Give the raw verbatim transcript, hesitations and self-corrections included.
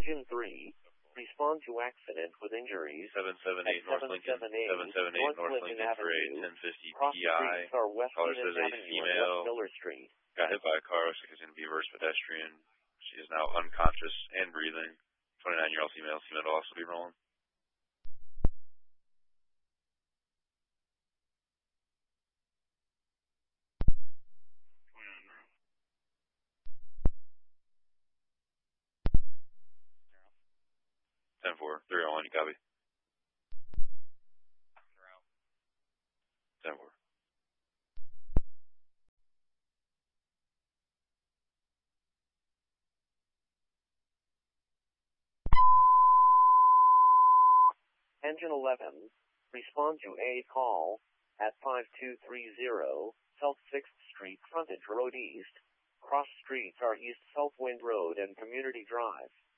Engine three, respond to accident with injuries. seven seven eight North Lincoln, seven seven eight North Lincoln for a ten fifty Cross P I. streets are West Caller Lincoln says a Avenue and female West Miller Street. got hit by a car. Looks like it's going to be a reverse pedestrian. She is now unconscious and breathing. twenty-nine-year-old female. Female will also be rolling. ten four, three oh one, you copy? ten four. Engine eleven, respond to a call at five two three zero South sixth Street, frontage road east. Cross streets are East Southwind Road and Community Drive.